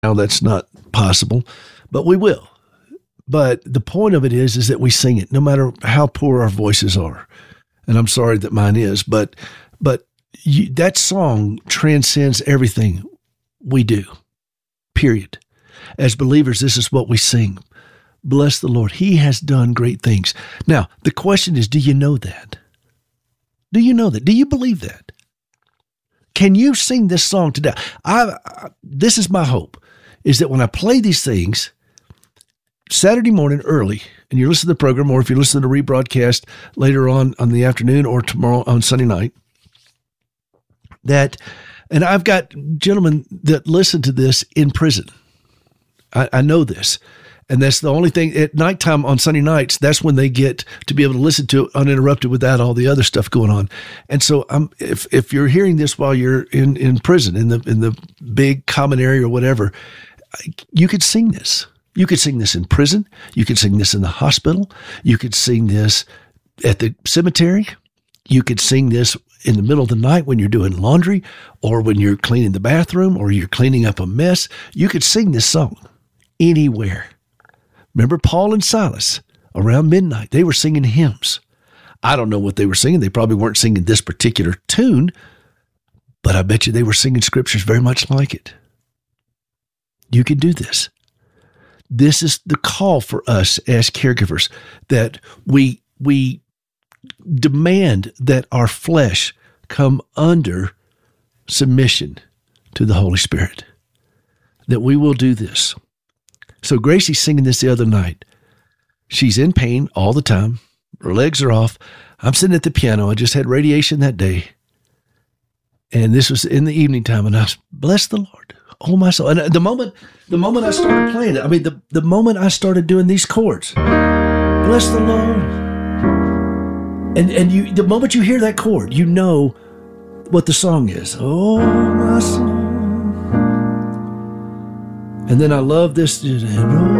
now that's not possible, but we will. But the point of it is that we sing it no matter how poor our voices are. And I'm sorry that mine is, but that song transcends everything we do, period. As believers, this is what we sing. Bless the Lord. He has done great things. Now, the question is, do you know that? Do you know that? Do you believe that? Can you sing this song today? This is my hope, is that when I play these things Saturday morning early, and you're listening to the program, or if you're listening to rebroadcast later on the afternoon or tomorrow on Sunday night, and I've got gentlemen that listen to this in prison. I know this. And that's the only thing at nighttime on Sunday nights, that's when they get to be able to listen to it uninterrupted without all the other stuff going on. And so if you're hearing this while you're in prison, in the big common area or whatever, you could sing this. You could sing this in prison. You could sing this in the hospital. You could sing this at the cemetery. You could sing this in the middle of the night when you're doing laundry, or when you're cleaning the bathroom, or you're cleaning up a mess. You could sing this song anywhere. Remember Paul and Silas, around midnight, they were singing hymns. I don't know what they were singing. They probably weren't singing this particular tune, but I bet you they were singing scriptures very much like it. You can do this. This is the call for us as caregivers, that we demand that our flesh come under submission to the Holy Spirit, that we will do this. So Gracie's singing this the other night. She's in pain all the time. Her legs are off. I'm sitting at the piano. I just had radiation that day. And this was in the evening time, and I was, bless the Lord, oh my soul. And the moment I started playing it, I mean, the moment I started doing these chords, bless the Lord. And the moment you hear that chord, you know what the song is. Oh my soul. And then I love this.